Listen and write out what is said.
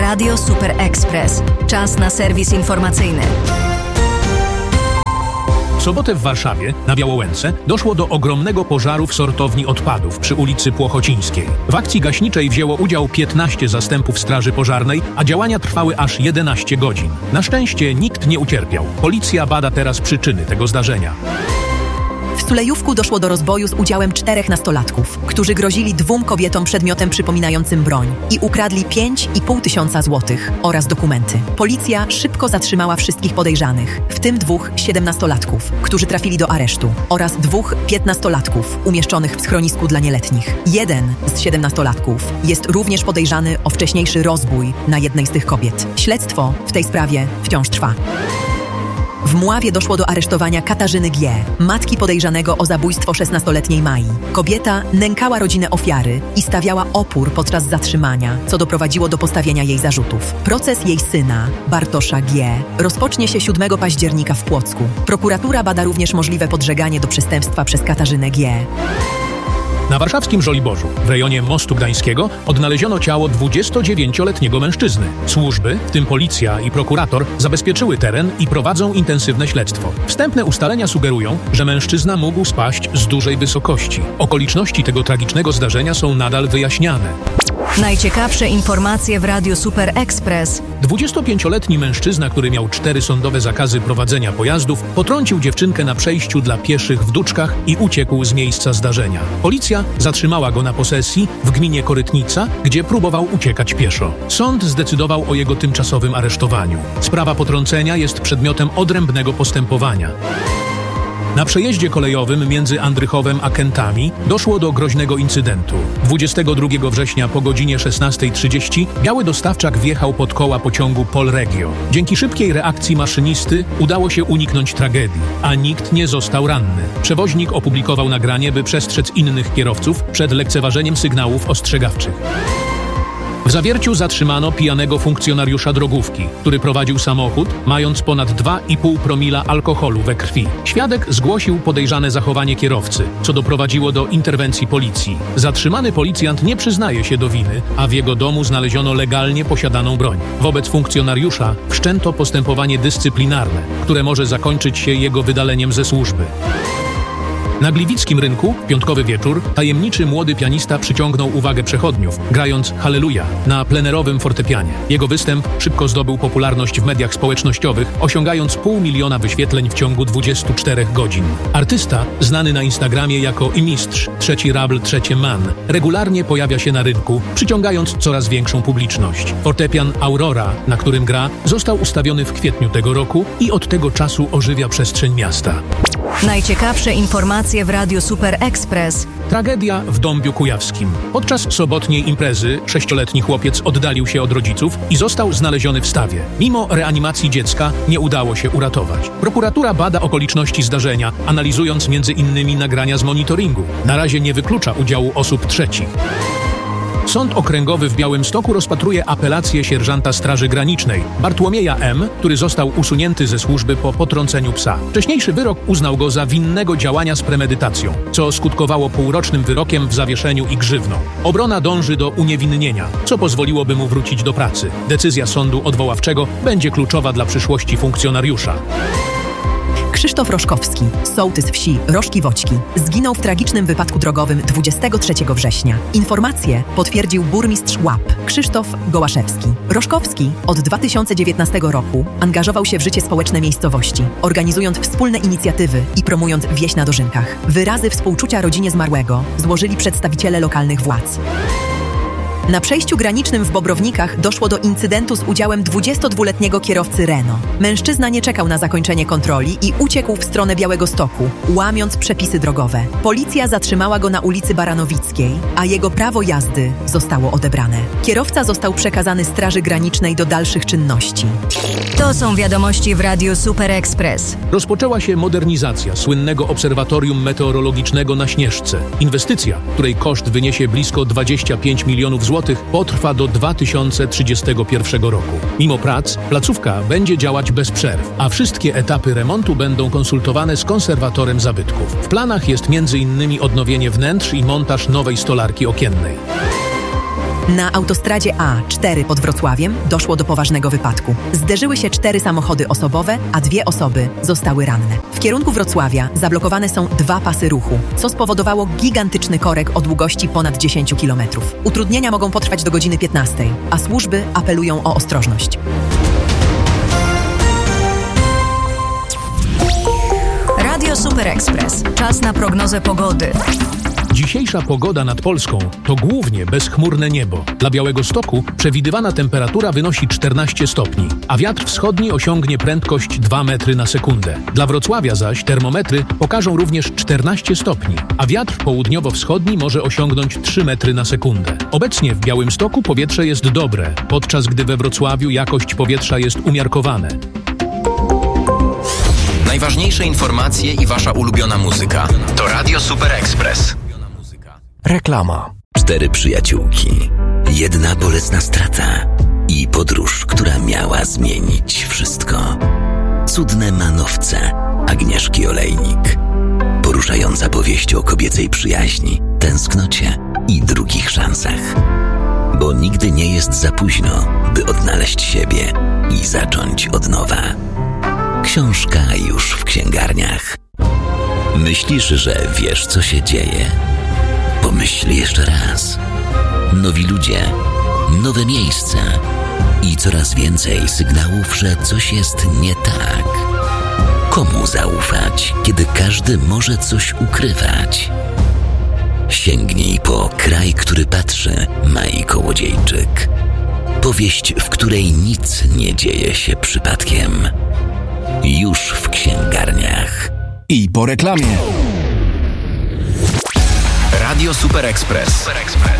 Radio Super Express. Czas na serwis informacyjny. W sobotę w Warszawie, na Białołęce, doszło do ogromnego pożaru w sortowni odpadów przy ulicy Płochocińskiej. W akcji gaśniczej wzięło udział 15 zastępów straży pożarnej, a działania trwały aż 11 godzin. Na szczęście nikt nie ucierpiał. Policja bada teraz przyczyny tego zdarzenia. W Sulejówku doszło do rozboju z udziałem 4 nastolatków, którzy grozili 2 kobietom przedmiotem przypominającym broń i ukradli 5,5 tysiąca złotych oraz dokumenty. Policja szybko zatrzymała wszystkich podejrzanych, w tym 2 17-latków, którzy trafili do aresztu, oraz 2 15-latków umieszczonych w schronisku dla nieletnich. Jeden z 17-latków jest również podejrzany o wcześniejszy rozbój na jednej z tych kobiet. Śledztwo w tej sprawie wciąż trwa. W Mławie doszło do aresztowania Katarzyny G., matki podejrzanego o zabójstwo 16-letniej Mai. Kobieta nękała rodzinę ofiary i stawiała opór podczas zatrzymania, co doprowadziło do postawienia jej zarzutów. Proces jej syna, Bartosza G., rozpocznie się 7 października w Płocku. Prokuratura bada również możliwe podżeganie do przestępstwa przez Katarzynę G. Na warszawskim Żoliborzu, w rejonie Mostu Gdańskiego, odnaleziono ciało 29-letniego mężczyzny. Służby, w tym policja i prokurator, zabezpieczyły teren i prowadzą intensywne śledztwo. Wstępne ustalenia sugerują, że mężczyzna mógł spaść z dużej wysokości. Okoliczności tego tragicznego zdarzenia są nadal wyjaśniane. Najciekawsze informacje w Radiu Super Express. 25-letni mężczyzna, który miał 4 sądowe zakazy prowadzenia pojazdów, potrącił dziewczynkę na przejściu dla pieszych w Duczkach i uciekł z miejsca zdarzenia. Policja zatrzymała go na posesji w gminie Korytnica, gdzie próbował uciekać pieszo. Sąd zdecydował o jego tymczasowym aresztowaniu. Sprawa potrącenia jest przedmiotem odrębnego postępowania. Na przejeździe kolejowym między Andrychowem a Kętami doszło do groźnego incydentu. 22 września po godzinie 16:30 biały dostawczak wjechał pod koła pociągu Polregio. Dzięki szybkiej reakcji maszynisty udało się uniknąć tragedii, a nikt nie został ranny. Przewoźnik opublikował nagranie, by przestrzec innych kierowców przed lekceważeniem sygnałów ostrzegawczych. W Zawierciu zatrzymano pijanego funkcjonariusza drogówki, który prowadził samochód, mając ponad 2,5 promila alkoholu we krwi. Świadek zgłosił podejrzane zachowanie kierowcy, co doprowadziło do interwencji policji. Zatrzymany policjant nie przyznaje się do winy, a w jego domu znaleziono legalnie posiadaną broń. Wobec funkcjonariusza wszczęto postępowanie dyscyplinarne, które może zakończyć się jego wydaleniem ze służby. Na Gliwickim rynku, w piątkowy wieczór, tajemniczy młody pianista przyciągnął uwagę przechodniów, grając Halleluja na plenerowym fortepianie. Jego występ szybko zdobył popularność w mediach społecznościowych, osiągając 500 000 wyświetleń w ciągu 24 godzin. Artysta, znany na Instagramie jako i mistrz, trzeci rabl, trzecie man, regularnie pojawia się na rynku, przyciągając coraz większą publiczność. Fortepian Aurora, na którym gra, został ustawiony w kwietniu tego roku i od tego czasu ożywia przestrzeń miasta. Najciekawsze informacje w Radiu Super Express. Tragedia w Dąbiu Kujawskim. Podczas sobotniej imprezy 6-letni chłopiec oddalił się od rodziców i został znaleziony w stawie. Mimo reanimacji dziecka nie udało się uratować. Prokuratura bada okoliczności zdarzenia, analizując m.in. nagrania z monitoringu. Na razie nie wyklucza udziału osób trzecich. Sąd Okręgowy w Białymstoku rozpatruje apelację sierżanta Straży Granicznej Bartłomieja M., który został usunięty ze służby po potrąceniu psa. Wcześniejszy wyrok uznał go za winnego działania z premedytacją, co skutkowało półrocznym wyrokiem w zawieszeniu i grzywną. Obrona dąży do uniewinnienia, co pozwoliłoby mu wrócić do pracy. Decyzja sądu odwoławczego będzie kluczowa dla przyszłości funkcjonariusza. Krzysztof Roszkowski, sołtys wsi Roszki-Woćki, zginął w tragicznym wypadku drogowym 23 września. Informację potwierdził burmistrz Łap, Krzysztof Gołaszewski. Roszkowski od 2019 roku angażował się w życie społeczne miejscowości, organizując wspólne inicjatywy i promując wieś na Dożynkach. Wyrazy współczucia rodzinie zmarłego złożyli przedstawiciele lokalnych władz. Na przejściu granicznym w Bobrownikach doszło do incydentu z udziałem 22-letniego kierowcy Renault. Mężczyzna nie czekał na zakończenie kontroli i uciekł w stronę Białegostoku, łamiąc przepisy drogowe. Policja zatrzymała go na ulicy Baranowickiej, a jego prawo jazdy zostało odebrane. Kierowca został przekazany Straży Granicznej do dalszych czynności. To są wiadomości w Radiu Super Express. Rozpoczęła się modernizacja słynnego obserwatorium meteorologicznego na Śnieżce. Inwestycja, której koszt wyniesie blisko 25 milionów złotych, potrwa do 2031 roku. Mimo prac, placówka będzie działać bez przerw, a wszystkie etapy remontu będą konsultowane z konserwatorem zabytków. W planach jest m.in. odnowienie wnętrz i montaż nowej stolarki okiennej. Na autostradzie A4 pod Wrocławiem doszło do poważnego wypadku. Zderzyły się 4 samochody osobowe, a 2 osoby zostały ranne. W kierunku Wrocławia zablokowane są 2 pasy ruchu, co spowodowało gigantyczny korek o długości ponad 10 km. Utrudnienia mogą potrwać do godziny 15, a służby apelują o ostrożność. Radio Super Express. Czas na prognozę pogody. Dzisiejsza pogoda nad Polską to głównie bezchmurne niebo. Dla Białegostoku przewidywana temperatura wynosi 14 stopni, a wiatr wschodni osiągnie prędkość 2 metry na sekundę. Dla Wrocławia zaś termometry pokażą również 14 stopni, a wiatr południowo-wschodni może osiągnąć 3 metry na sekundę. Obecnie w Białymstoku powietrze jest dobre, podczas gdy we Wrocławiu jakość powietrza jest umiarkowane. Najważniejsze informacje i wasza ulubiona muzyka to Radio Super Express. Reklama. 4 przyjaciółki, 1 bolesna strata i podróż, która miała zmienić wszystko. Cudne manowce Agnieszki Olejnik. Poruszająca powieść o kobiecej przyjaźni, tęsknocie i drugich szansach. Bo nigdy nie jest za późno, by odnaleźć siebie i zacząć od nowa. Książka już w księgarniach. Myślisz, że wiesz, co się dzieje? Pomyśl jeszcze raz. Nowi ludzie, nowe miejsca i coraz więcej sygnałów, że coś jest nie tak. Komu zaufać, kiedy każdy może coś ukrywać? Sięgnij po Kraj, który patrzy, Mai Kołodziejczyk. Powieść, w której nic nie dzieje się przypadkiem. Już w księgarniach. I po reklamie. Radio Super Express.